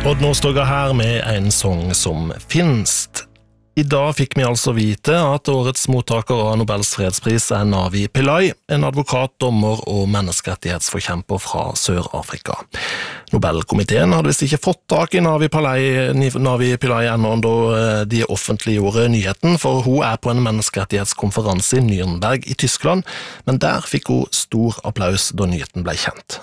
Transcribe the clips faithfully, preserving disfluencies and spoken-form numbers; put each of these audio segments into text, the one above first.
Og nå står jeg her med en sang som finst. I dag fikk vi altså vite at årets mottaker av Nobels fredspris er Navi Pillay, en advokat, dommer og menneskerettighetsforkjemper fra Sør-Afrika. Nobelkomiteen hadde visst ikke fått tak i Navi Pillay, Navi Pillay ennå da de offentliggjorde nyheten, for hun er på en menneskerettighetskonferanse i Nürnberg i Tyskland, men der fikk hun stor applaus da nyheten ble kjent.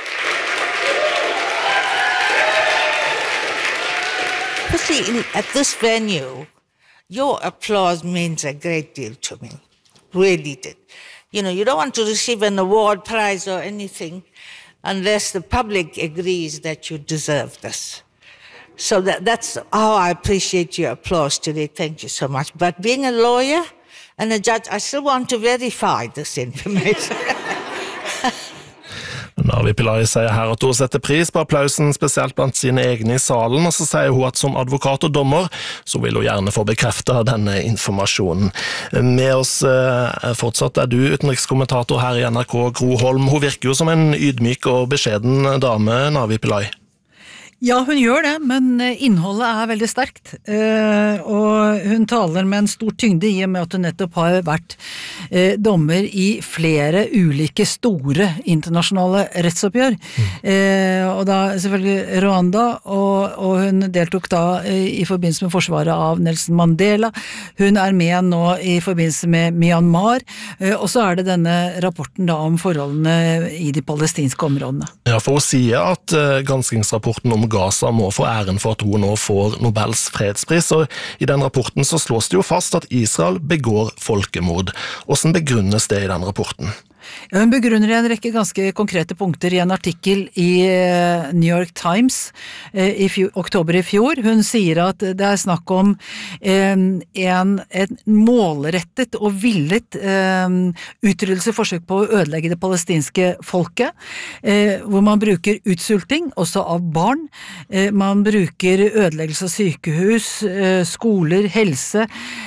See, at this venue, your applause means a great deal to me. Really did. You know, you don't want to receive an award, prize, or anything unless the public agrees that you deserve this. So that, that's how I appreciate your applause today. Thank you so much. But being a lawyer and a judge, I still want to verify this information. Navi Pillay sier her at hun setter pris på applausen, spesielt blant sine egne i salen, og så sier hun at som advokat og dommer, så vil hun gjerne få bekreftet denne informasjonen. Med oss fortsatt er du utenrikskommentator her i N R K, Gro Holm. Hun virker jo som en ydmyk og beskjeden dame, Navi Pillay. Ja, hun gjør det, men innholdet er veldig sterkt, og hun taler med en stor tyngde i og med at hun nettopp har vært dommer i flere ulike store internasjonale rettsoppgjør, mm. og da selvfølgelig Rwanda, og, og hun deltok da i forbindelse med forsvaret av Nelson Mandela, hun er med nå i forbindelse med Myanmar, og så er det denne rapporten da om forholdene i de palestinske områdene. Ja, for å si at granskingsrapporten om Gaza må få æren for at hun nå får Nobels fredspris, og i den rapporten så slås det jo fast at Israel begår folkemord. Hvordan begrunnes det i den rapporten? Ja, hun begrunner i en rekke ganske konkrete punkter i en artikkel i New York Times i fjor, oktober i fjor. Hun sier at det er snakk om en, en målrettet og villet utryddelse, forsøk på å ødelegge det palestinske folket, hvor man bruker utsulting, også av barn. Man bruker ødeleggelse av sykehus, skoler, helse.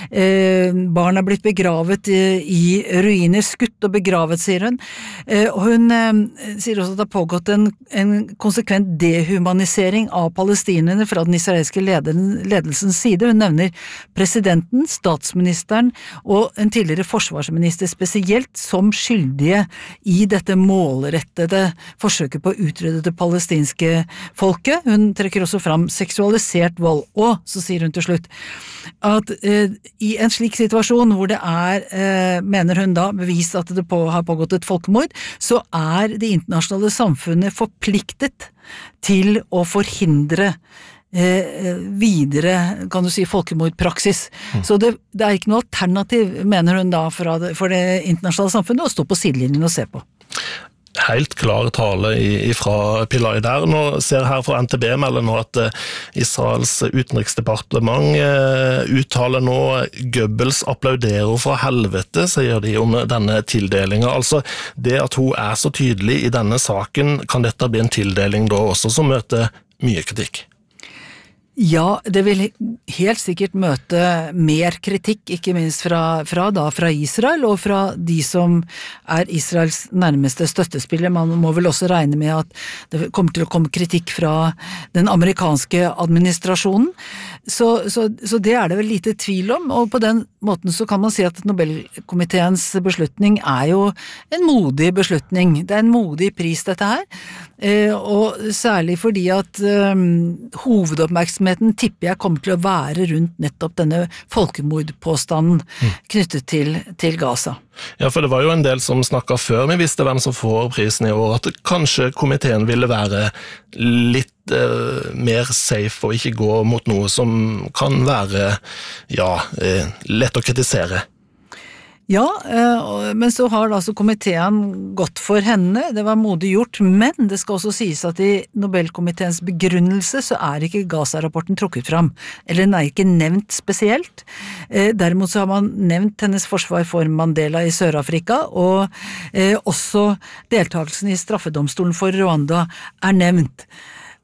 Barn er blitt begravet i ruiner, skutt og begravet, sier hun. Og hun eh, sier også at det har pågått en, en konsekvent dehumanisering av palestinerne fra den israelske leden, ledelsens side. Hun nevner presidenten, statsministeren og en tidligere forsvarsminister spesielt som skyldige i dette målrettede forsøket på å utrydde det palestinske folket. Hun trekker også fram seksualisert vold. Og så sier hun til slutt at eh, i en slik situasjon hvor det er, eh, mener hun da, bevist at det på, har pågått et folkemord, så er det internasjonale samfunnet forpliktet til å forhindre eh, videre, kan du si, folkemordpraksis. Mm. Så det, det er ikke noe alternativ, mener hun da, for det, for det internasjonale samfunnet å stå på sidelinjen og se på. Helt klar tale fra Pillay der. Nå ser jeg her fra N T B melder nå at Israels utenriksdepartement uttaler nå Goebbels applauderer fra helvete, sier de om denne tildelingen. Altså det at hun er så tydelig i denne saken, kan dette bli en tildeling da også som møter mye kritikk? Ja, det vil helt sikkert møte mer kritikk, ikke minst fra, fra, da, fra Israel og fra de som er Israels nærmeste støttespiller. Man må vel også regne med at det kommer til å komme kritikk fra den amerikanske administrasjonen. Så, så, så det er det vel lite tvil om, og på den måten så kan man si at Nobelkomiteens beslutning er jo en modig beslutning. Det er en modig pris dette her, eh, og særlig fordi at eh, hovedoppmerksomheten tipper jeg kommer til å være rundt nettopp denne folkemordpåstanden mm. knyttet til, til Gaza. Ja, for det var jo en del som snakket før vi visste hvem som får prisen i år, at kanskje komiteen ville være litt eh, mer safe og ikke gå mot noe som kan være ja, eh, lett å kritisere. Ja, men så har altså komiteen gått for henne, det var modig gjort, men det skal også sies at i Nobelkomiteens begrunnelse så er ikke Gaza-rapporten trukket fram, eller den er ikke nevnt spesielt. Derimot så har man nevnt hennes forsvar for Mandela i Sør-Afrika, og også deltakelsen i straffedomstolen for Rwanda er nevnt.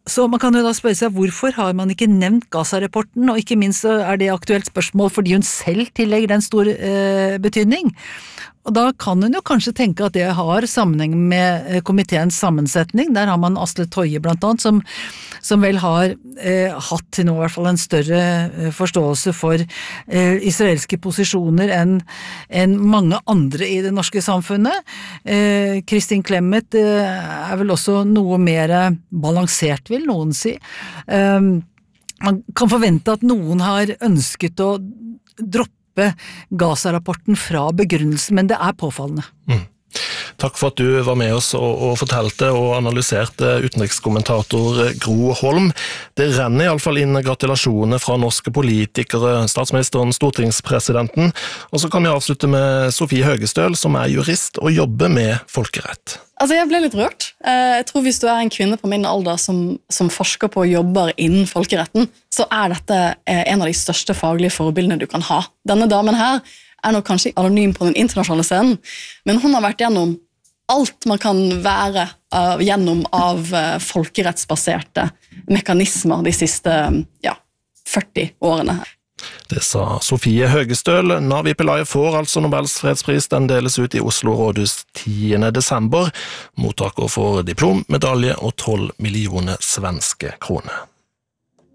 Så man kan jo da spørre seg, hvorfor har man ikke nevnt Gaza-rapporten, og ikke minst så er det aktuelt spørsmål fordi hun selv tillegger den stor eh, betydning. Og da kan hun jo kanskje tenke at det har sammenheng med komiteens sammensetning. Der har man Asle Toje blant annet, som, som vel har eh, hatt til nå i hvert fall en større eh, forståelse for eh, israelske posisjoner enn, enn mange andre i det norske samfunnet. Eh, Kristin Clemet eh, er vel også noe mer balansert, vil noen si. Eh, man kan forvente at noen har ønsket å droppe Gaza-rapporten fra begrunnelsen, men det er påfallende. Mm. Takk for at du var med oss og, og fortalte og analyserte utenrikskommentator Gro Holm. Det renner i alle fall inn gratulasjoner fra norske politikere, statsministeren, stortingspresidenten, og så kan vi avslutte med Sofie Høgestøl, som er jurist og jobber med folkerett. Altså, jeg ble litt rørt. Jeg tror hvis du er en kvinne på min alder som, som forsker på og jobber innen folkeretten, så er dette en av de største faglige forbildene du kan ha. Denne damen her er nok kanskje anonym på den internasjonale scenen, men hun har vært gjennom alt man kan være uh, gjennom av uh, folkerettsbaserte mekanismer de siste ja, førti årene. Det sa Sofie Høgestøl. Navi Pillai får altså Nobels fredspris. Den deles ut i Oslo rådhus tiende desember. Mottaker får diplom, medalje og tolv millioner svenske kroner.